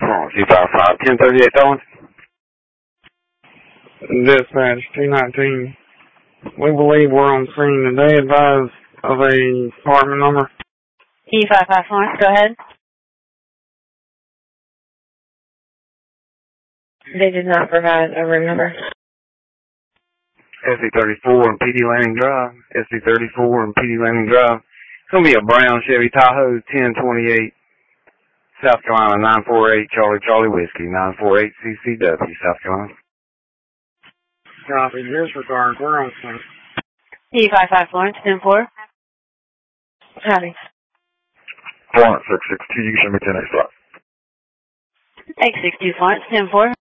C55 1038 Owens. Dispatch 219. We believe we're on scene today. Advise of a department number. E55 Florence, go ahead. They did not provide a room number. SC34 and PD Landing Drive. SC34 and PD Landing Drive. It's going to be a brown Chevy Tahoe 1028 South Carolina 948 Charlie Whiskey 948 CCW South Carolina. Copy. Disregard. We're on scene. E55 Florence, 10-4. Copy. Florence 662, you can send me 10 8 862 Florence, 10-4.